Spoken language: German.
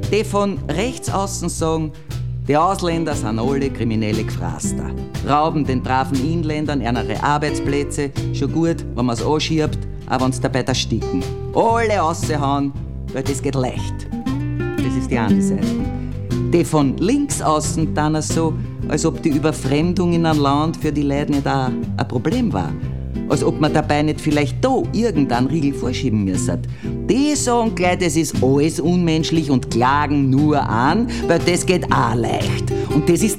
Die von rechts außen sagen, die Ausländer sind alle kriminelle Gefraster, rauben den braven Inländern ihre Arbeitsplätze, schon gut, wenn man es anschiebt, auch wenn sie dabei ersticken. Alle raushauen, weil das geht leicht. Das ist die eine Seite. Die von links außen dann so, als ob die Überfremdung in ein Land für die Leute nicht auch ein Problem war. Als ob man dabei nicht vielleicht da irgendeinen Riegel vorschieben müsste. Die sagen gleich, das ist alles unmenschlich und klagen nur an, weil das geht auch leicht. Und das ist